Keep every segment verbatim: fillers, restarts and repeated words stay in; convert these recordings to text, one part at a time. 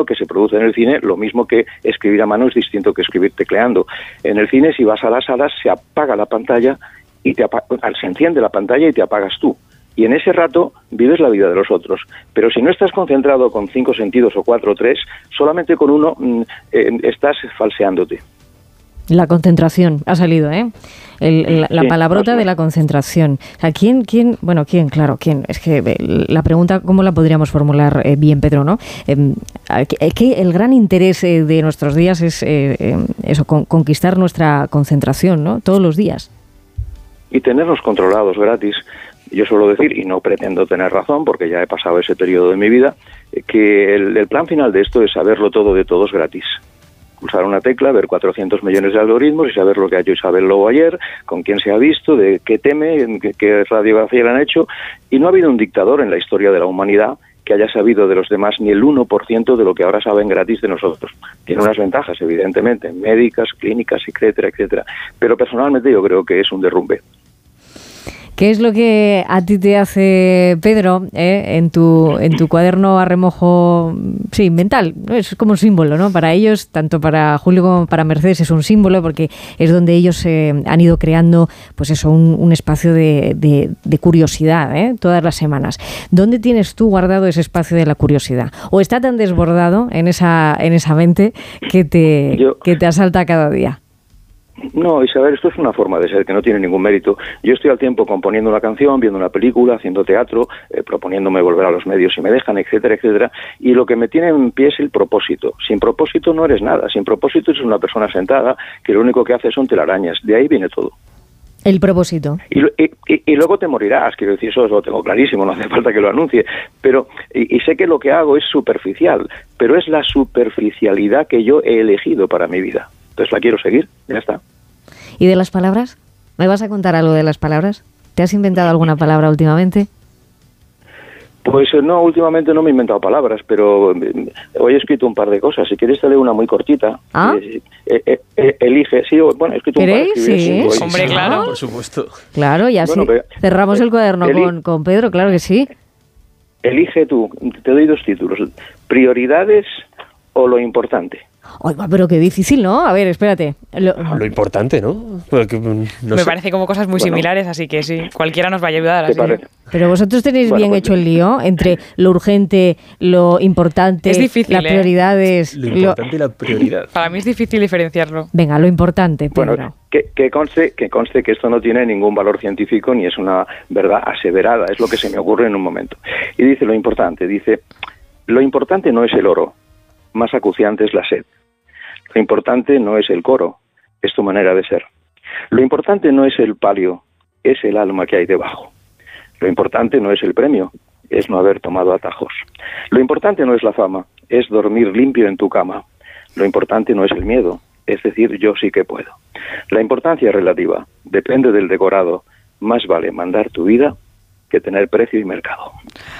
que se produce en el cine, lo mismo que escribir a mano es distinto que escribir tecleando. En el cine, si vas a las salas, se apaga la pantalla y te apa- se enciende la pantalla y te apagas tú. Y en ese rato vives la vida de los otros. Pero si no estás concentrado con cinco sentidos o cuatro o tres, solamente con uno mm, eh, estás falseándote. La concentración ha salido, ¿eh? El, la, la sí, palabrota de la concentración. O sea, ¿quién, quién? Bueno, ¿quién? Claro, ¿quién? Es que la pregunta, ¿cómo la podríamos formular eh, bien, Pedro, no? Eh, que el gran interés eh, de nuestros días es eh, eh, eso, con, conquistar nuestra concentración, ¿no? Todos los días. Y tenernos controlados gratis. Yo suelo decir, y no pretendo tener razón, porque ya he pasado ese periodo de mi vida, que el, el plan final de esto es saberlo todo de todos gratis. Pulsar una tecla, ver cuatrocientos millones de algoritmos y saber lo que ha hecho Isabel Lobo ayer, con quién se ha visto, de qué teme, qué, qué radiografía le han hecho. Y no ha habido un dictador en la historia de la humanidad que haya sabido de los demás ni el uno por ciento de lo que ahora saben gratis de nosotros. Tiene unas ventajas, evidentemente, médicas, clínicas, etcétera, etcétera. Pero personalmente yo creo que es un derrumbe. ¿Qué es lo que a ti te hace, Pedro, eh, en tu en tu cuaderno a remojo, sí, mental? ¿No? Es como un símbolo, ¿no? Para ellos, tanto para Julio como para Mercedes, es un símbolo porque es donde ellos eh, han ido creando, pues eso, un, un espacio de, de, de curiosidad, ¿eh? Todas las semanas. ¿Dónde tienes tú guardado ese espacio de la curiosidad? ¿O está tan desbordado en esa en esa mente que te Yo... que te asalta cada día? No, Isabel, esto es una forma de ser que no tiene ningún mérito. Yo estoy al tiempo componiendo una canción, viendo una película, haciendo teatro, eh, proponiéndome volver a los medios si me dejan, etcétera, etcétera. Y lo que me tiene en pie es el propósito. Sin propósito no eres nada. Sin propósito eres una persona sentada que lo único que hace son telarañas. De ahí viene todo. El propósito. Y, y, y, y luego te morirás, quiero decir, eso lo tengo clarísimo, no hace falta que lo anuncie. Pero y, y sé que lo que hago es superficial, pero es la superficialidad que yo he elegido para mi vida. Entonces la quiero seguir, ya está. ¿Y de las palabras? ¿Me vas a contar algo de las palabras? ¿Te has inventado alguna palabra últimamente? Pues no, últimamente no me he inventado palabras, pero hoy he escrito un par de cosas. Si quieres te leo una muy cortita. ¿Ah? Eh, eh, eh, elige, sí, bueno, he escrito un par. ¿Queréis? Sí. Hoy. Hombre, claro. Por supuesto. Claro, ya bueno, sí. pero, cerramos eh, el cuaderno eli- con, con Pedro, claro que sí. Elige tú, te doy dos títulos. ¿Prioridades o lo importante? Oiga, pero qué difícil, ¿no? A ver, espérate. Lo, Lo importante, ¿no? Porque, no Me sé. parece como cosas muy Bueno. similares, así que sí, cualquiera nos va a ayudar. ¿Te Así. parece? Pero vosotros tenéis Bueno, bien pues, hecho el lío entre lo urgente, lo importante, Es difícil, las ¿eh? prioridades. Lo importante y la prioridad. Para mí es difícil diferenciarlo. Venga, lo importante, Pedro. Bueno, que, que, conste, que conste que esto no tiene ningún valor científico ni es una verdad aseverada, es lo que se me ocurre en un momento. Y dice lo importante, dice, lo importante no es el oro, más acuciante es la sed. Lo importante no es el coro, es tu manera de ser. Lo importante no es el palio, es el alma que hay debajo. Lo importante no es el premio, es no haber tomado atajos. Lo importante no es la fama, es dormir limpio en tu cama. Lo importante no es el miedo, es decir, yo sí que puedo. La importancia es relativa, depende del decorado. Más vale mandar tu vida que tener precio y mercado.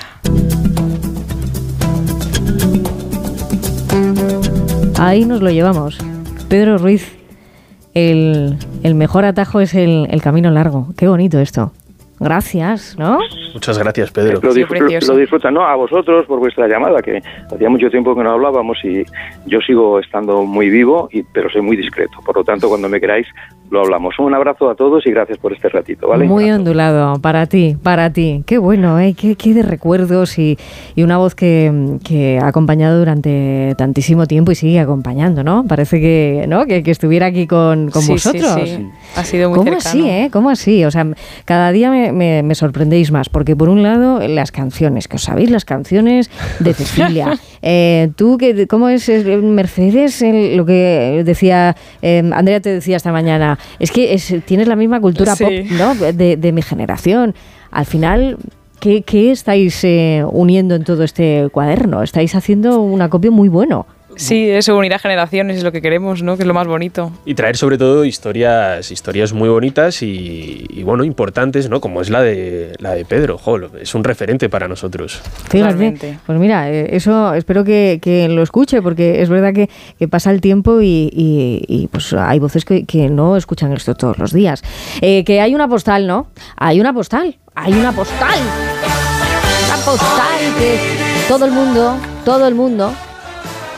Ahí nos lo llevamos. Pedro Ruiz, el, el mejor atajo es el, el camino largo. Qué bonito esto. Gracias, ¿no? Muchas gracias, Pedro. Lo, Sí, disfr- precioso. lo disfrutan, no, a vosotros por vuestra llamada, que hacía mucho tiempo que no hablábamos y yo sigo estando muy vivo, y, pero soy muy discreto. Por lo tanto, cuando me queráis, lo hablamos. Un abrazo a todos y gracias por este ratito, ¿vale? Muy ondulado, para ti, para ti. Qué bueno, ¿eh? Qué, qué de recuerdos y, y una voz que, que ha acompañado durante tantísimo tiempo y sigue acompañando, ¿no? Parece que, ¿no? que, que estuviera aquí con, con Sí, vosotros. sí, sí. Ha sido muy ¿Cómo cercano. así, eh? ¿Cómo así? O sea, cada día me, me, me sorprendéis más, porque por un lado, las canciones, que os sabéis las canciones de Cecilia. eh, tú, que, ¿cómo es eh, Mercedes? El, lo que decía, eh, Andrea te decía esta mañana, es que es, tienes la misma cultura Sí. pop, ¿no? De, de mi generación. Al final, ¿qué, qué estáis eh, uniendo en todo este cuaderno? Estáis haciendo un acopio muy bueno. Sí, eso, unir a generaciones es lo que queremos, ¿no? Que es lo más bonito. Y traer sobre todo historias, historias muy bonitas y, y bueno, importantes, ¿no? Como es la de la de Pedro. Jo, es un referente para nosotros. Fíjate, Totalmente. pues mira, eh, eso espero que, que lo escuche, porque es verdad que, que pasa el tiempo y, y, y, pues hay voces que, que no escuchan esto todos los días. Eh, que hay una postal, ¿no? Hay una postal, hay una postal. Una postal que todo el mundo, todo el mundo